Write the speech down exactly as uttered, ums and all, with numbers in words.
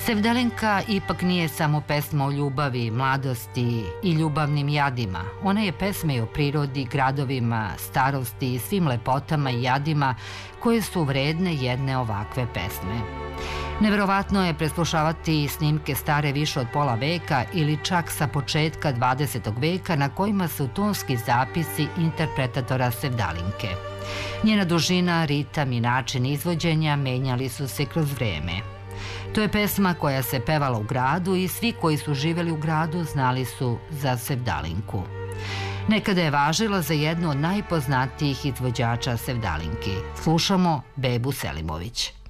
Sevdalinka ipak nije samo pesma o ljubavi, mladosti i ljubavnim jadima. Ona je pesma i o prirodi, gradovima, starosti i svim lepotama i jadima koje su vredne jedne ovakve pesme. Neverovatno je preslušavati snimke stare više od pola veka ili čak sa početka dvadesetog veka na kojima su tonski zapisi interpretatora Sevdalinke. Njena dužina, ritam i način izvođenja menjali su se kroz vreme. To je pesma koja se pevala u gradu i svi koji su živeli u gradu znali su za Sevdalinku. Nekada je važila za jednu od najpoznatijih izvođača Sevdalinki. Slušamo Bebu Selimović.